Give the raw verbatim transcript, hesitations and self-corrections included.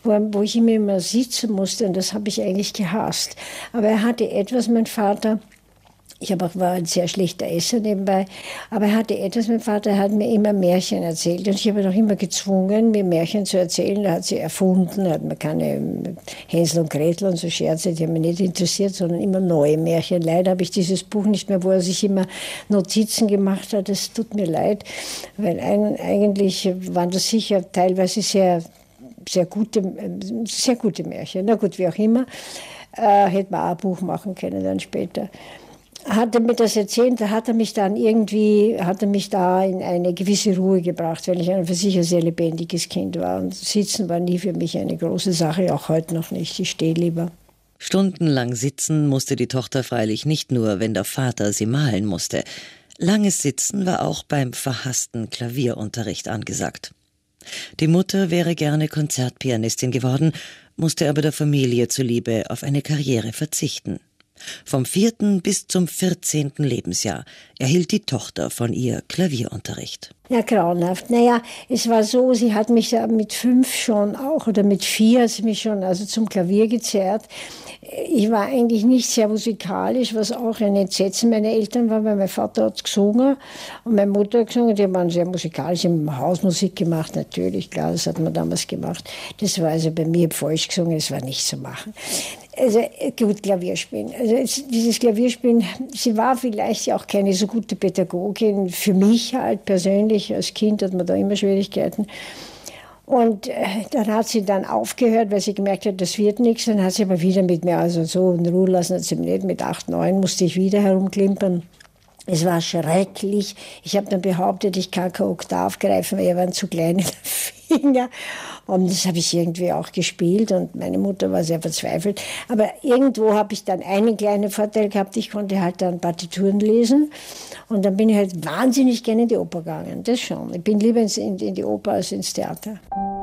wo, wo ich immer, immer sitzen musste, und das habe ich eigentlich gehasst. Aber er hatte etwas, mein Vater, ich hab auch, war ein sehr schlechter Esser nebenbei, aber er hatte etwas, mein Vater hat mir immer Märchen erzählt. Und ich habe ihn auch immer gezwungen, mir Märchen zu erzählen. Er hat sie erfunden, er hat mir keine Hänsel und Gretel und so Scherze, die haben mich nicht interessiert, sondern immer neue Märchen. Leider habe ich dieses Buch nicht mehr, wo er sich immer Notizen gemacht hat. Das tut mir leid, weil ein, eigentlich waren das sicher teilweise sehr, sehr gute, sehr gute Märchen. Na gut, wie auch immer. Äh, hätte man auch ein Buch machen können dann später. Hat er mir das erzählt, da hat er mich dann irgendwie, hat er mich da in eine gewisse Ruhe gebracht, weil ich ein für sich ein sehr lebendiges Kind war. Und Sitzen war nie für mich eine große Sache, auch heute noch nicht. Ich stehe lieber. Stundenlang sitzen musste die Tochter freilich nicht nur, wenn der Vater sie malen musste. Langes Sitzen war auch beim verhassten Klavierunterricht angesagt. Die Mutter wäre gerne Konzertpianistin geworden, musste aber der Familie zuliebe auf eine Karriere verzichten. Vom vierten bis zum vierzehnten Lebensjahr erhielt die Tochter von ihr Klavierunterricht. Ja, grauenhaft. Naja, es war so, sie hat mich ja mit fünf schon auch, oder mit vier hat sie mich schon also zum Klavier gezerrt. Ich war eigentlich nicht sehr musikalisch, was auch ein Entsetzen meiner Eltern war, weil mein Vater hat gesungen und meine Mutter hat gesungen. Die waren sehr musikalisch, haben Hausmusik gemacht, natürlich, klar, das hat man damals gemacht. Das war also bei mir falsch gesungen, das war nicht zu machen. Also gut, Klavierspielen. Also dieses Klavierspielen, sie war vielleicht auch keine so gute Pädagogin. Für mich halt persönlich, als Kind hat man da immer Schwierigkeiten. Und äh, dann hat sie dann aufgehört, weil sie gemerkt hat, das wird nichts. Dann hat sie aber wieder mit mir, also so in Ruhe lassen hat sie mich nicht. Mit acht, neun musste ich wieder herumklimpern. Es war schrecklich. Ich habe dann behauptet, ich kann keine Oktav greifen, weil ich waren zu kleine Finger. Und das habe ich irgendwie auch gespielt und meine Mutter war sehr verzweifelt. Aber irgendwo habe ich dann einen kleinen Vorteil gehabt, ich konnte halt dann Partituren lesen. Und dann bin ich halt wahnsinnig gerne in die Oper gegangen, das schon. Ich bin lieber in, in die Oper als ins Theater.